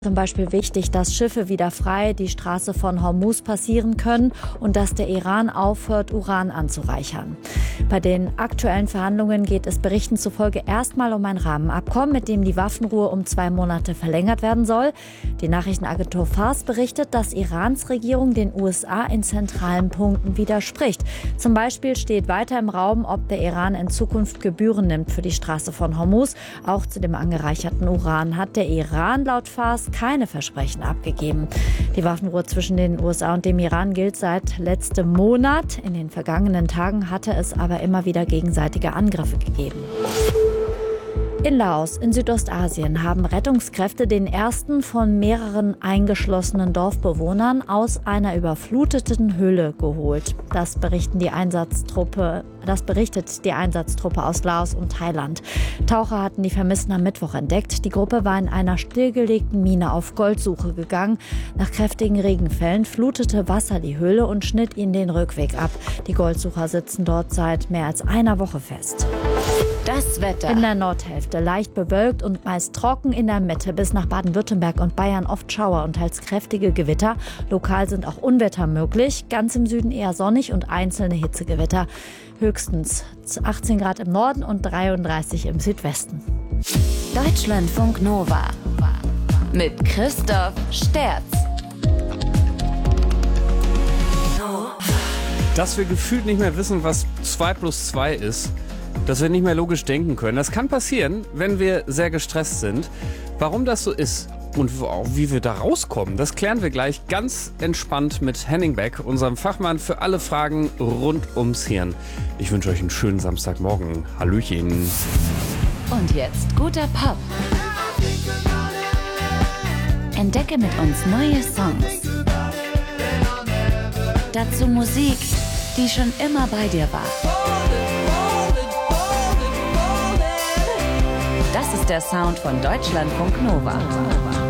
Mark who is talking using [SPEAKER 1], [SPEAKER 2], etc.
[SPEAKER 1] Zum Beispiel wichtig, dass Schiffe wieder frei die Straße von Hormuz passieren können und dass der Iran aufhört, Uran anzureichern. Bei den aktuellen Verhandlungen geht es Berichten zufolge erstmal um ein Rahmenabkommen, mit dem die Waffenruhe um 2 Monate verlängert werden soll. Die Nachrichtenagentur Fars berichtet, dass Irans Regierung den USA in zentralen Punkten widerspricht. Zum Beispiel steht weiter im Raum, ob der Iran in Zukunft Gebühren nimmt für die Straße von Hormuz. Auch zu dem angereicherten Uran hat der Iran laut Fars keine Versprechen abgegeben. Die Waffenruhe zwischen den USA und dem Iran gilt seit letztem Monat. In den vergangenen Tagen hatte es aber immer wieder gegenseitige Angriffe gegeben. In Laos in Südostasien haben Rettungskräfte den ersten von mehreren eingeschlossenen Dorfbewohnern aus einer überfluteten Höhle geholt. Das berichtet die Einsatztruppe aus Laos und Thailand. Taucher hatten die Vermissten am Mittwoch entdeckt. Die Gruppe war in einer stillgelegten Mine auf Goldsuche gegangen. Nach kräftigen Regenfällen flutete Wasser die Höhle und schnitt ihnen den Rückweg ab. Die Goldsucher sitzen dort seit mehr als einer Woche fest.
[SPEAKER 2] Das Wetter.
[SPEAKER 1] In der Nordhälfte leicht bewölkt und meist trocken, in der Mitte bis nach Baden-Württemberg und Bayern oft Schauer und teils kräftige Gewitter. Lokal sind auch Unwetter möglich, ganz im Süden eher sonnig und einzelne Hitzegewitter. Höchstens 18 Grad im Norden und 33 im Südwesten.
[SPEAKER 2] Deutschlandfunk Nova mit Christoph Sterz.
[SPEAKER 3] Dass wir gefühlt nicht mehr wissen, was 2 + 2 ist. Dass wir nicht mehr logisch denken können. Das kann passieren, wenn wir sehr gestresst sind. Warum das so ist und auch wie wir da rauskommen, das klären wir gleich ganz entspannt mit Henning Beck, unserem Fachmann für alle Fragen rund ums Hirn. Ich wünsche euch einen schönen Samstagmorgen. Hallöchen.
[SPEAKER 2] Und jetzt guter Pop. Entdecke mit uns neue Songs. Dazu Musik, die schon immer bei dir war. Das ist der Sound von Deutschlandfunk Nova.